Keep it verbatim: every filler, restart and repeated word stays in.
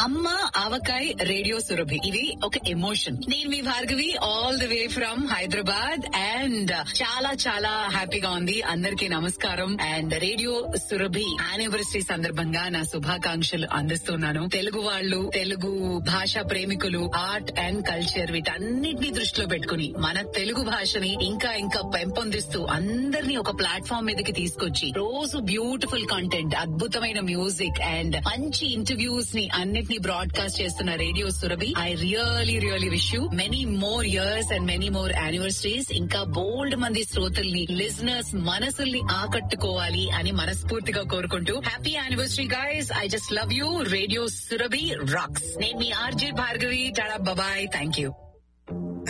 అమ్మ ఆవకాయ్ రేడియో సురభి, ఇది ఒక ఎమోషన్. నేను మీ Bhargavi, all the way from Hyderabad. And చాలా చాలా హ్యాపీగా ఉంది. అందరికీ నమస్కారం. అండ్ రేడియో సురభి యానివర్సరీ సందర్భంగా నా శుభాకాంక్షలు అందిస్తున్నాను. తెలుగు వాళ్ళు, తెలుగు భాషా ప్రేమికులు, ఆర్ట్ అండ్ కల్చర్ వీటన్నిటిని దృష్టిలో పెట్టుకుని మన తెలుగు భాషని ఇంకా ఇంకా పెంపొందిస్తూ అందరినీ ఒక ప్లాట్ఫామ్ మీదకి తీసుకొచ్చి రోజు బ్యూటిఫుల్ కంటెంట్, అద్భుతమైన మ్యూజిక్ అండ్ మంచి ఇంటర్వ్యూస్ ని అన్నిటినీ బ్రాడ్కాస్ట్ చేస్తున్న radio Surabhi. I really really wish you many more years and many more anniversaries. ఇంకా బోల్డ్ మంది శ్రోతల్ని, లిజనర్స్ మనసుల్ని ఆకట్టుకోవాలి అని మనస్ఫూర్తిగా కోరుకుంటూ happy anniversary guys. I just love you. Radio Surabhi racks. నేను మీ RJ Bhargavi. Tada, bye. Thank you.